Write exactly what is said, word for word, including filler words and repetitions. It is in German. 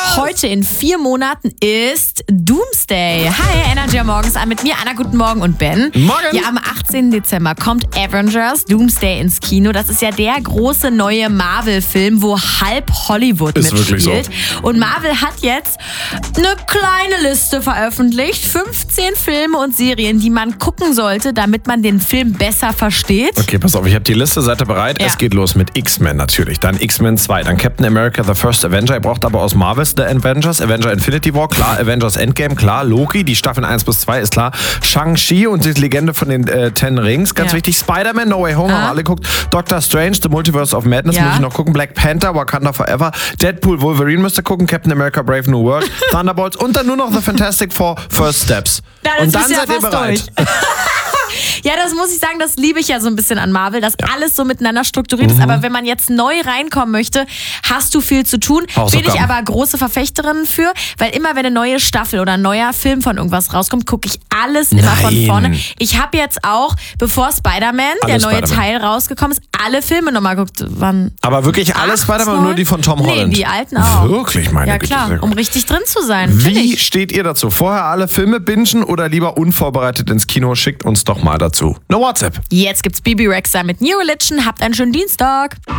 heute in vier Monaten ist Doomsday. Hi, Energy am Morgens an mit mir, Anna, guten Morgen und Ben. Morgen. Ja, am achtzehnten Dezember kommt Avengers Doomsday ins Kino. Das ist ja der große neue Marvel-Film, wo halb Hollywood ist mitspielt. Wirklich so. Und Marvel hat jetzt eine kleine Liste veröffentlicht. fünfzehn Filme und Serien, die man gucken sollte, damit man den Film besser versteht. Okay, pass auf, ich habe die Liste, seid ihr bereit? Ja. Es geht los mit X-Men natürlich, dann X-Men zwei, dann Captain America The First Avenger, ihr braucht aber aus Marvels The Avengers, Avenger Infinity War, klar, Avengers Endgame, klar, Loki, die Staffeln eins bis zwei ist klar, Shang-Chi und die Legende von den äh, Ten Rings, ganz Ja. wichtig, Spider-Man, No Way Home, Ah. haben wir alle geguckt, Doctor Strange, The Multiverse of Madness, Ja. muss ich noch gucken, Black Panther, Wakanda Forever, Deadpool, Wolverine müsst ihr gucken, Captain America Brave New World, Thunderbolts und dann nur noch The Fantastic Four, First Steps. Ja, das und dann ist ja seid ihr fast bereit. durch. Ja, das muss ich sagen, das liebe ich ja so ein bisschen an Marvel, dass alles so miteinander strukturiert ist. Aber wenn man jetzt neu reinkommen möchte, hast du viel zu tun. Bin Hausaufgaben. ich aber große Verfechterin für, weil immer wenn eine neue Staffel oder ein neuer Film von irgendwas rauskommt, gucke ich alles immer von Nein. vorne. Ich habe jetzt auch, bevor Spider-Man, der Alle neue Spider-Man. Teil rausgekommen ist, alle Filme nochmal geguckt. Wann? Aber wirklich alles Acht, Spider-Man, neun? nur die von Tom Holland? Nee, die alten auch. Wirklich, meine Ja Güte. klar, sehr gut. um richtig drin zu sein. find Wie ich. steht ihr dazu? Vorher alle Filme bingen oder lieber unvorbereitet ins Kino? Schickt uns doch mal dazu. No WhatsApp. Jetzt gibt's Bibi Rexha mit New Religion. Habt einen schönen Dienstag.